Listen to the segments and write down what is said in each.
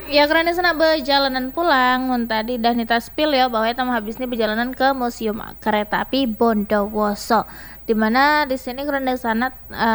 Ya karena sana perjalanan pulang mun tadi dah nita spill ya bahwa eta mah habisnya perjalanan ke Museum Kereta Api Bondowoso. Di mana di sini karena sana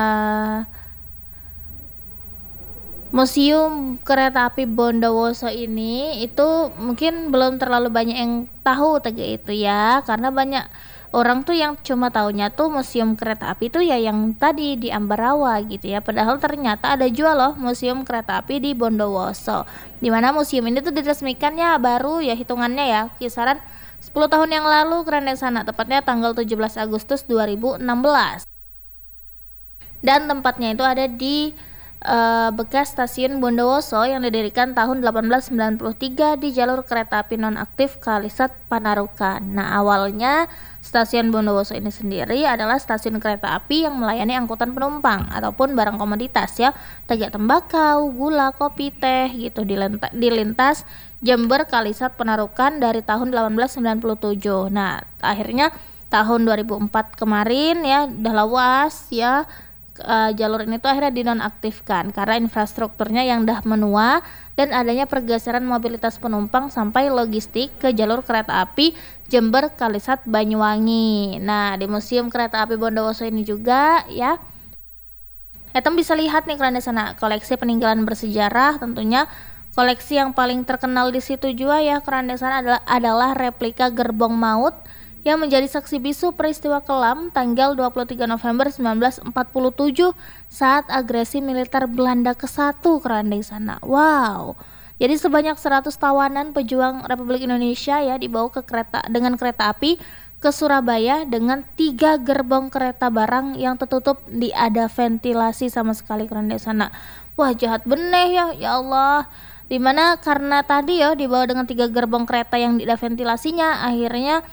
Museum Kereta Api Bondowoso ini itu mungkin belum terlalu banyak yang tahu tege itu ya, karena banyak orang tuh yang cuma taunya tuh Museum Kereta Api itu ya yang tadi di Ambarawa gitu ya. Padahal ternyata ada juga loh Museum Kereta Api di Bondowoso. Dimana museum ini tuh diresmikannya baru ya hitungannya ya kisaran 10 tahun yang lalu karena sana tepatnya tanggal 17 Agustus 2016. Dan tempatnya itu ada di bekas stasiun Bondowoso yang didirikan tahun 1893 di jalur kereta api nonaktif Kalisat Panarukan. Nah, awalnya stasiun Bondowoso ini sendiri adalah stasiun kereta api yang melayani angkutan penumpang ataupun barang komoditas ya, tegak tembakau, gula, kopi, teh gitu dilintas Jember Kalisat Panarukan dari tahun 1897. Nah, akhirnya tahun 2004 kemarin ya udah lawas ya, jalur ini tuh akhirnya dinonaktifkan karena infrastrukturnya yang dah menua dan adanya pergeseran mobilitas penumpang sampai logistik ke jalur kereta api Jember Kalisat Banyuwangi. Nah, di Museum Kereta Api Bondowoso ini juga ya Etem bisa lihat nih karena sana koleksi peninggalan bersejarah, tentunya koleksi yang paling terkenal di situ juga ya karena sana adalah replika gerbong maut yang menjadi saksi bisu peristiwa kelam tanggal 23 November 1947 saat agresi militer Belanda ke-1 kerana di sana. Wow. Jadi sebanyak 100 tawanan pejuang Republik Indonesia ya dibawa ke dengan kereta api ke Surabaya dengan 3 gerbong kereta barang yang tertutup, di ada ventilasi sama sekali kerana di sana. Wah, jahat bener ya Allah. Dimana karena tadi ya dibawa dengan 3 gerbong kereta yang tidak ventilasinya, akhirnya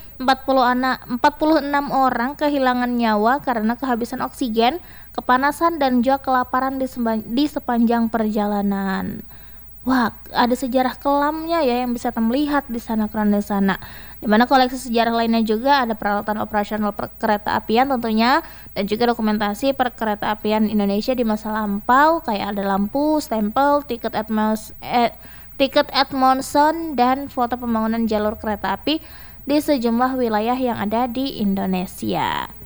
46 orang kehilangan nyawa karena kehabisan oksigen, kepanasan dan juga kelaparan di sepanjang perjalanan. Wah, ada sejarah kelamnya ya yang bisa melihat di sana karena di sana. Dimana koleksi sejarah lainnya juga ada peralatan operasional kereta apian tentunya, dan juga dokumentasi perkereta apian Indonesia di masa lampau kayak ada lampu, stempel, tiket Edmondson dan foto pembangunan jalur kereta api di sejumlah wilayah yang ada di Indonesia.